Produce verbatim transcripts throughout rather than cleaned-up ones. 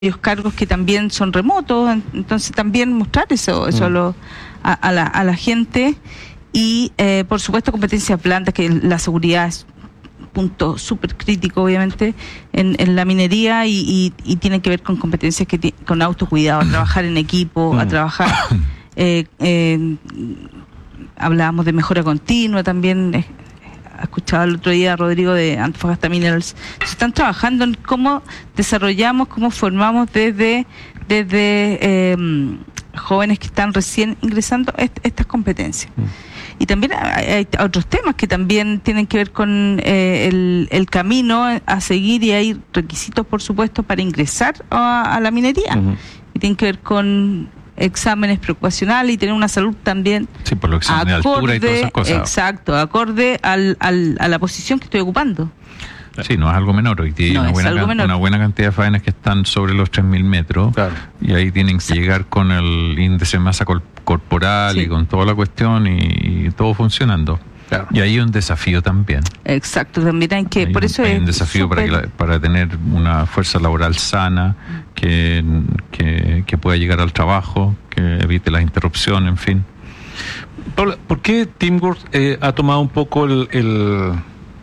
varios cargos que también son remotos, entonces también mostrar eso, eso mm. a, lo, a, a, la, a la gente y eh, por supuesto competencias blandas, que la seguridad es un punto súper crítico obviamente en, en la minería y, y, y tiene que ver con competencias que t- con autocuidado, a trabajar en equipo, a trabajar, eh, eh, hablábamos de mejora continua también. eh, Escuchaba el otro día a Rodrigo de Antofagasta Minerals. Se están trabajando en cómo desarrollamos, cómo formamos desde desde eh, jóvenes que están recién ingresando est- estas competencias. Mm. Y también hay, hay otros temas que también tienen que ver con eh, el, el camino a seguir, y hay requisitos, por supuesto, para ingresar a, a la minería. Uh-huh. Y tienen que ver con exámenes preocupacionales y tener una salud también, sí, por los exámenes de altura y todas esas cosas. Exacto, acorde al, al, a la posición que estoy ocupando. Sí, no es algo menor. Hoy tiene no una, buena, menor. una buena cantidad de faenas que están sobre los tres mil metros, claro. Y ahí tienen que Exacto. llegar con el índice de masa col- corporal sí. y con toda la cuestión y, y todo funcionando. Claro. Y ahí hay un desafío también. Exacto, también hay que, hay por un, eso hay es un desafío super... para, que la, para tener una fuerza laboral sana, que, que, que pueda llegar al trabajo, que evite las interrupciones, en fin. Paula, ¿por qué TeamWorks eh, ha tomado un poco el, el,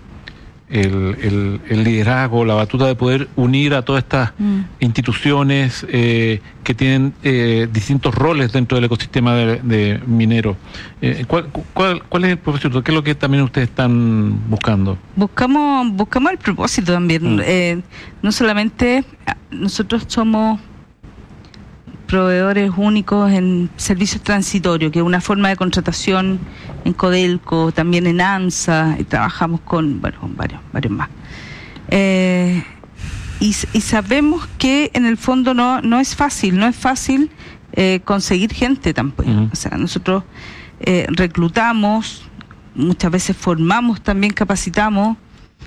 el, el, el liderazgo, la batuta de poder unir a todas estas mm. instituciones eh, que tienen eh, distintos roles dentro del ecosistema de, de minero? Eh, ¿cuál, cuál, ¿Cuál es el propósito? ¿Qué es lo que también ustedes están buscando? Buscamos buscamos el propósito también. Mm. Eh, no solamente nosotros somos proveedores únicos en servicios transitorios, que es una forma de contratación en Codelco, también en ANSA, y trabajamos con, bueno, con varios, varios más. Eh, y, y sabemos que en el fondo no, no es fácil, no es fácil eh, conseguir gente tampoco. Uh-huh. O sea, nosotros eh, reclutamos, muchas veces formamos, también capacitamos,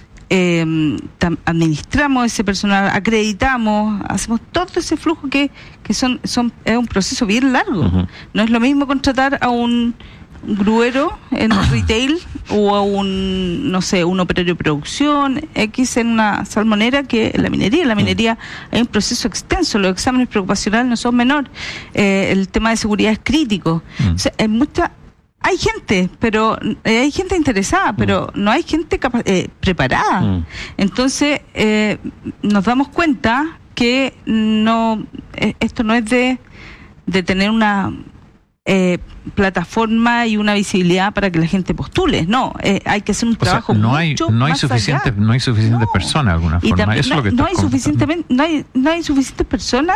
Eh, tam, administramos ese personal, acreditamos, hacemos todo ese flujo que, que son, son es un proceso bien largo. Uh-huh. No es lo mismo contratar a un gruero en retail o a un, no sé, un operario de producción X en una salmonera que en la minería. En la minería hay un proceso extenso, los exámenes preocupacionales no son menores, eh, el tema de seguridad es crítico. Uh-huh. O sea, hay mucha Hay gente, pero eh, hay gente interesada, pero mm. no hay gente capa- eh, preparada. Mm. Entonces, eh, nos damos cuenta que no eh, esto no es de, de tener una eh, plataforma y una visibilidad para que la gente postule. No, eh, hay que hacer un o trabajo sea, no mucho hay, no hay más suficiente, allá. No hay suficientes no. personas de alguna y forma. También, Eso no, es lo que no hay suficientemente, no hay, no hay suficientes personas,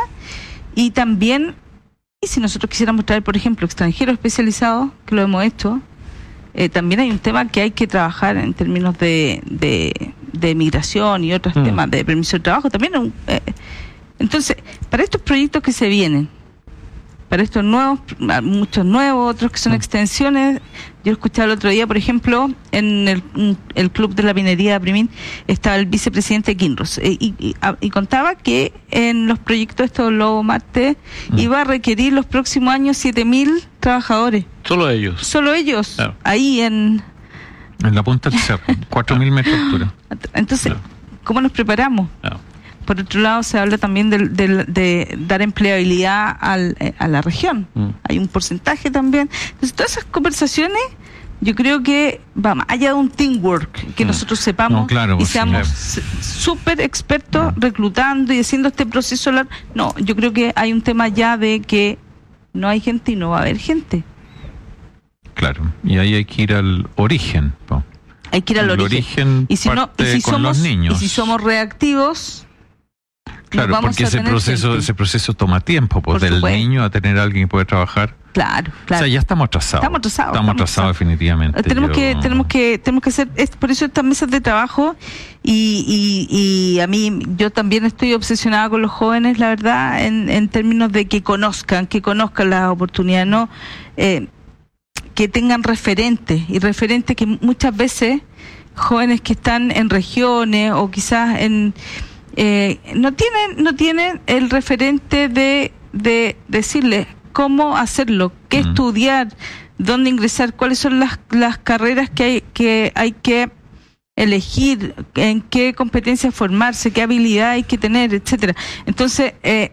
y también. Y si nosotros quisiéramos traer, por ejemplo, extranjeros especializados, que lo hemos hecho, eh, también hay un tema que hay que trabajar en términos de, de, de migración y otros mm. temas de permiso de trabajo. También, eh, entonces, para estos proyectos que se vienen, para estos nuevos, muchos nuevos, otros que son mm. extensiones. Yo escuchaba el otro día, por ejemplo, en el, el Club de la Minería de Primín, estaba el vicepresidente Kinross, y, y, y contaba que en los proyectos estos Lobo Marte mm. iba a requerir los próximos años siete mil trabajadores. Solo ellos. Solo ellos, claro. Ahí en... En la punta del cerro, cuatro mil metros de altura. Entonces, claro. ¿Cómo nos preparamos? Claro. Por otro lado, se habla también de, de, de dar empleabilidad al, a la región. Mm. Hay un porcentaje también. Entonces, todas esas conversaciones, yo creo que va más allá de un teamwork, que mm. nosotros sepamos no, claro, y seamos súper expertos mm. reclutando y haciendo este proceso. No, yo creo que hay un tema ya de que no hay gente y no va a haber gente. Claro, y ahí hay que ir al origen. ¿no? Hay que ir al el origen. origen y si no, y si con somos, los niños. Y si somos reactivos. Claro, porque ese proceso gente. ese proceso toma tiempo, pues, del supuesto. Niño a tener a alguien que puede trabajar. Claro, claro. O sea, ya estamos atrasados. Estamos atrasados. Estamos atrasados definitivamente. Tenemos Yo... que tenemos que tenemos que hacer es, por eso estas mesas de trabajo y, y, y a mí yo también estoy obsesionada con los jóvenes, la verdad, en, en términos de que conozcan, que conozcan las oportunidades, no eh, que tengan referentes y referentes que muchas veces jóvenes que están en regiones o quizás en Eh, no tienen no tienen el referente de de decirles cómo hacerlo, qué mm. estudiar, dónde ingresar, cuáles son las las carreras que hay que hay que elegir en qué competencias formarse, qué habilidad hay que tener, etcétera. Entonces, eh,